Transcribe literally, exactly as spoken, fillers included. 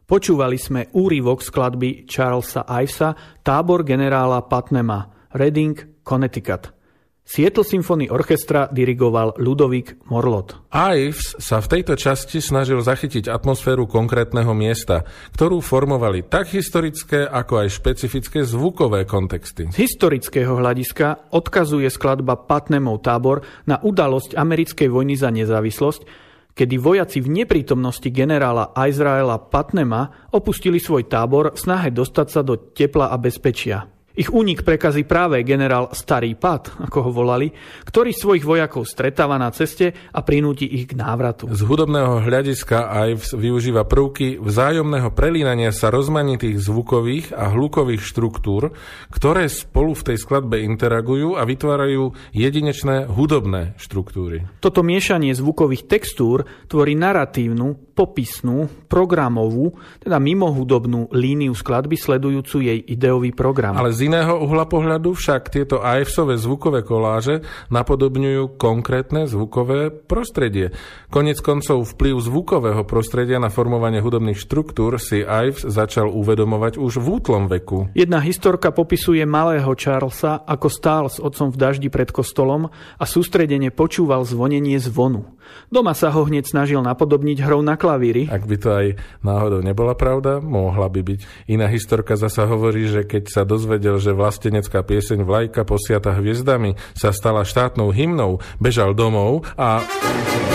Počúvali sme úryvok skladby Charlesa Ivesa Tábor generála Putnama, Reading, Connecticut. Seattle Symphony Orchestra dirigoval Ludovík Morlot. Ives sa v tejto časti snažil zachytiť atmosféru konkrétneho miesta, ktorú formovali tak historické, ako aj špecifické zvukové kontexty. Z historického hľadiska odkazuje skladba Putnamov tábor na udalosť americkej vojny za nezávislosť, kedy vojaci v neprítomnosti generála Izraela Putnama opustili svoj tábor v snahe dostať sa do tepla a bezpečia. Ich únik prekazí práve generál Starý Pat, ako ho volali, ktorý svojich vojakov stretáva na ceste a prinúti ich k návratu. Z hudobného hľadiska Ives využíva prvky vzájomného prelínania sa rozmanitých zvukových a hlukových štruktúr, ktoré spolu v tej skladbe interagujú a vytvárajú jedinečné hudobné štruktúry. Toto miešanie zvukových textúr tvorí naratívnu, popisnú, programovú, teda mimohudobnú líniu skladby sledujúcu jej ideový program. Ale z iného uhla pohľadu však tieto Ivesové zvukové koláže napodobňujú konkrétne zvukové prostredie. Koniec koncov vplyv zvukového prostredia na formovanie hudobných štruktúr si Ives začal uvedomovať už v útlom veku. Jedna historka popisuje malého Charlesa, ako stál s otcom v daždi pred kostolom a sústredene počúval zvonenie zvonu. Doma sa ho hneď snažil napodobniť hrou na klavíri. Ak by to aj náhodou nebola pravda, mohla by byť. Iná historka zasa hovorí, že keď sa dozvedel, že vlastenecká pieseň Vlajka posiata hviezdami sa stala štátnou hymnou, bežal domov a...